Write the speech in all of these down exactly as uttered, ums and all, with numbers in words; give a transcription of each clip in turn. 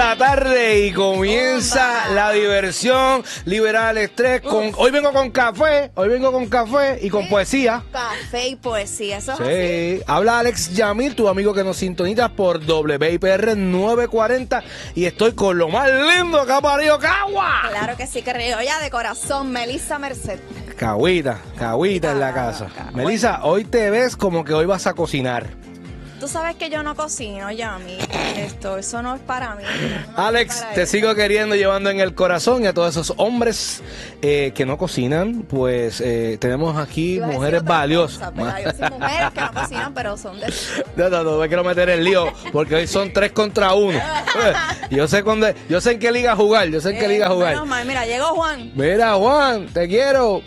la tarde y comienza Bomba. la diversión, liberar el estrés. Con, hoy vengo con café, hoy vengo con café y con Sí. poesía. Café y poesía, eso es Sí, así. habla Alex Yamil, tu amigo que nos sintoniza por W I P R nueve cuarenta y estoy con lo más lindo que ha parido Cagua. Claro que sí, que ya de corazón, Melissa Merced. Cagüita, cagüita en la Ah, casa. cagüita. Melissa, hoy te ves como que hoy vas a cocinar. Tú sabes que yo no cocino, Yami. Esto, eso no es para mí. no Alex, es para te eso. sigo queriendo, llevando en el corazón, y a todos esos hombres eh, que no cocinan, pues eh, tenemos aquí Iba a decir mujeres otra valiosas. cosa, ¿verdad? Iba a decir mujeres que no cocinan, pero son de... No, no, no me quiero meter en lío, porque hoy son tres contra uno. Yo sé cuándo, yo sé en qué liga jugar, yo sé en qué liga Eh, jugar. menos mal, mira, llegó Juan. Mira, Juan, te quiero.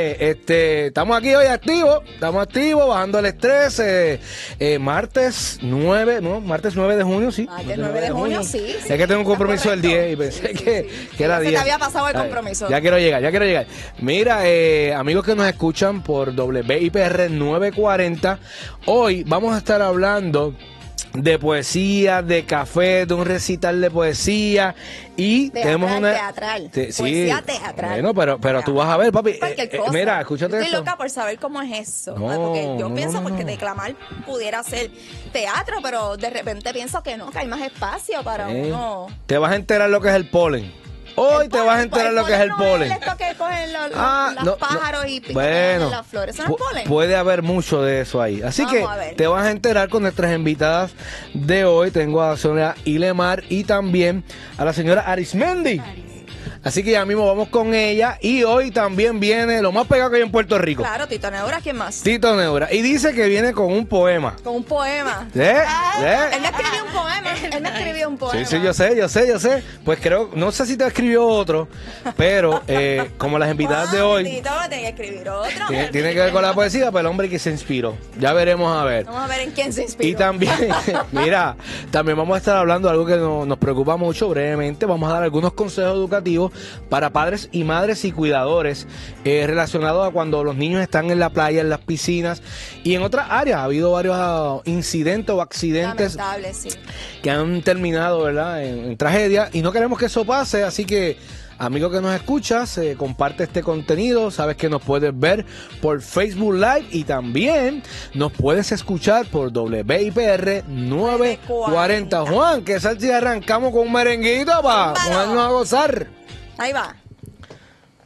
Este, estamos aquí hoy activos, estamos activos, bajando el estrés. Eh, eh, martes nueve, ¿no? Martes nueve de junio, sí. Martes nueve de junio, sí, sí. Es que tengo un compromiso el Está diez y correcto. pensé Sí, sí, que, sí. que era Ya se te diez. había pasado el Ay, compromiso. Ya quiero llegar, ya quiero llegar. Mira, eh, amigos que nos escuchan por W I P R nueve cuarenta, hoy vamos a estar hablando de poesía, de café, de un recital de poesía y Teatral, tenemos una teatral. Te- sí. Poesía teatral. Bueno, pero pero tú vas a ver, papi. Cualquier Eh, eh, cosa. mira, escúchate Yo estoy esto. loca por saber cómo es eso. No, porque yo no, pienso no, no, porque no. declamar pudiera ser teatro, pero de repente pienso que no, que hay más espacio para Eh, uno. Te vas a enterar lo que es el polen. Hoy El te polen, vas a enterar lo que es el no polen. Es esto que cogen los, los- Ah, los no, pájaros no. y pican Bueno, las flores. ¿Eso no es pu- polen? puede haber mucho de eso ahí. Así Vamos que a ver. te vas a enterar con nuestras invitadas de hoy. Tengo a la señora Ilemar y también a la señora Arismendi. Así que ya mismo vamos con ella. Y hoy también viene lo más pegado que hay en Puerto Rico, Claro, Tito Neura, ¿quién más? Tito Neura. Y dice que viene con un poema. Con un poema. ¿Eh? Ah, ¿Eh? Él me escribió un poema. Él me escribió un poema. Sí, sí, yo sé, yo sé, yo sé. Pues creo, no sé si te escribió otro, pero eh, como las invitadas de hoy Tito, tiene que escribir otro. tiene, tiene que ver con la poesía, pero el hombre que se inspiró. Ya veremos a ver. Vamos a ver en quién se inspiró. Y también, mira, también vamos a estar hablando de algo que no- nos preocupa mucho brevemente. Vamos a dar algunos consejos educativos para padres y madres y cuidadores eh, relacionados a cuando los niños están en la playa, en las piscinas y en otras áreas. Ha habido varios ah, incidentes o accidentes Lamentable, sí. que han terminado, ¿verdad?, en, en tragedia, y no queremos que eso pase, así que amigo que nos escuchas, eh, comparte este contenido. Sabes que nos puedes ver por Facebook Live y también nos puedes escuchar por W I P R nueve cuarenta. Juan, que salsa y arrancamos con un merenguito para Zúmbalo. ponernos a gozar. Ahí va.